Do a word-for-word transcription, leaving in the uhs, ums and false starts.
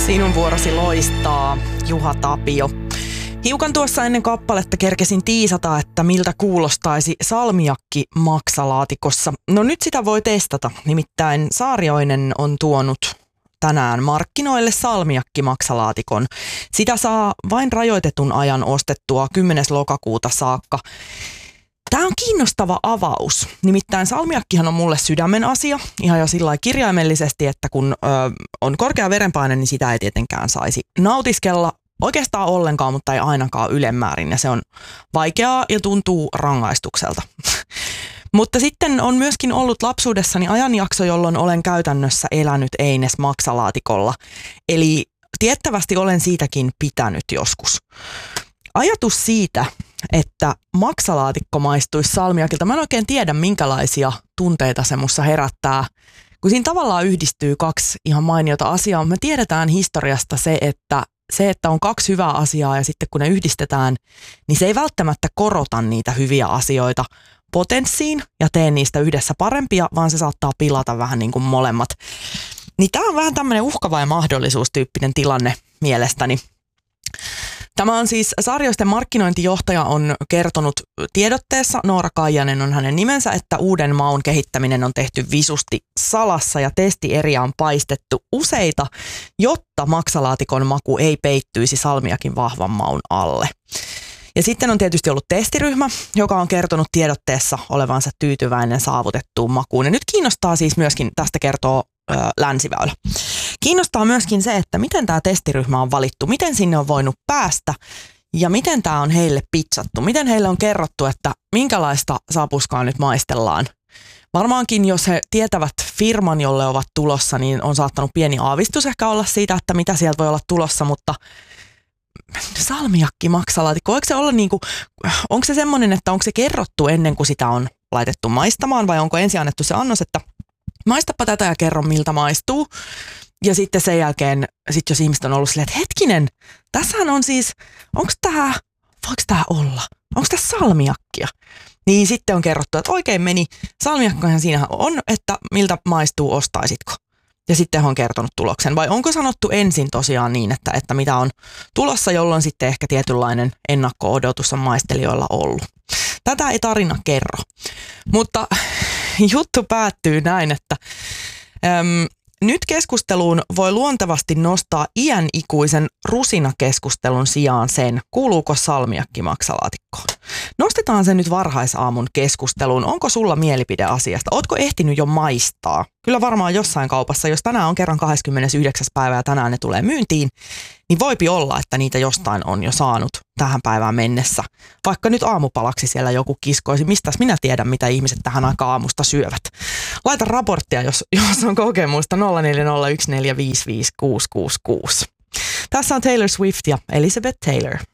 Sinun vuorosi loistaa, Juha Tapio. Hiukan tuossa ennen kappaletta kerkesin tiisata, että miltä kuulostaisi salmiakki maksalaatikossa. No nyt sitä voi testata, nimittäin Saarioinen on tuonut tänään markkinoille salmiakki maksalaatikon. Sitä saa vain rajoitetun ajan ostettua kymmenes lokakuuta saakka. Tämä on kiinnostava avaus. Nimittäin salmiakkihan on mulle sydämen asia, ihan jo sillä lailla kirjaimellisesti, että kun ö, on korkea verenpaine, niin sitä ei tietenkään saisi nautiskella oikeastaan ollenkaan, mutta ei ainakaan ylemmäärin, ja se on vaikeaa ja tuntuu rangaistukselta. Mutta sitten on myöskin ollut lapsuudessani ajanjakso, jolloin olen käytännössä elänyt Eines maksalaatikolla, eli tiettävästi olen siitäkin pitänyt joskus. Ajatus siitä, että maksalaatikko maistuisi salmiakilta, mä en oikein tiedä minkälaisia tunteita se mussa herättää, kun siinä tavallaan yhdistyy kaksi ihan mainiota asiaa. Me tiedetään historiasta se, että se, että on kaksi hyvää asiaa ja sitten kun ne yhdistetään, niin se ei välttämättä korota niitä hyviä asioita potenssiin ja tee niistä yhdessä parempia, vaan se saattaa pilata vähän niin kuin molemmat. Niin tämä on vähän tämmöinen uhkava ja mahdollisuustyyppinen tilanne mielestäni. Tämä on siis Saarioisten markkinointijohtaja on kertonut tiedotteessa, Noora Kaijanen on hänen nimensä, että uuden maun kehittäminen on tehty visusti salassa ja testieriä on paistettu useita, jotta maksalaatikon maku ei peittyisi salmiakin vahvan maun alle. Ja sitten on tietysti ollut testiryhmä, joka on kertonut tiedotteessa olevansa tyytyväinen saavutettuun makuun. Ja nyt kiinnostaa siis myöskin, tästä kertoo ö, Länsiväylä. Kiinnostaa myöskin se, että miten tämä testiryhmä on valittu, miten sinne on voinut päästä ja miten tämä on heille pitsattu. Miten heille on kerrottu, että minkälaista sapuskaa nyt maistellaan. Varmaankin, jos he tietävät firman, jolle ovat tulossa, niin on saattanut pieni aavistus ehkä olla siitä, että mitä sieltä voi olla tulossa, mutta salmiakki maksalaatikko, eikö se olla niin kuin, onko se semmoinen, että onko se kerrottu ennen kuin sitä on laitettu maistamaan vai onko ensin annettu se annos, että maistapa tätä ja kerro miltä maistuu. Ja sitten sen jälkeen, sit jos ihmiset on ollut silleen, että hetkinen, tässähän on siis, onko tämä, voiko tämä olla, onko tämä salmiakkia? Niin sitten on kerrottu, että oikein meni, salmiakkohan siinähän on, että miltä maistuu, ostaisitko? Ja sitten on kertonut tuloksen. Vai onko sanottu ensin tosiaan niin, että, että mitä on tulossa, jolloin sitten ehkä tietynlainen ennakko-odotus on maistelijoilla ollut. Tätä ei tarina kerro. Mutta juttu päättyy näin, että äm, nyt keskusteluun voi luontevasti nostaa iän ikuisen rusinakeskustelun sijaan sen, kuuluuko salmiakki maksalaatikkoon. Nostetaan se nyt varhaisaamun keskusteluun. Onko sulla mielipide asiasta? Ootko ehtinyt jo maistaa? Kyllä varmaan jossain kaupassa, jos tänään on kerran kahdeskymmenesyhdeksäs päivä ja tänään ne tulee myyntiin, niin voipi olla, että niitä jostain on jo saanut tähän päivään mennessä. Vaikka nyt aamupalaksi siellä joku kiskoisi, mistäs minä tiedän, mitä ihmiset tähän aikaan aamusta syövät. Laita raporttia, jos, jos on kokemusta nolla neljä nolla yksi neljä viisi viisi kuusi kuusi kuusi. Tässä on Taylor Swift ja Elizabeth Taylor.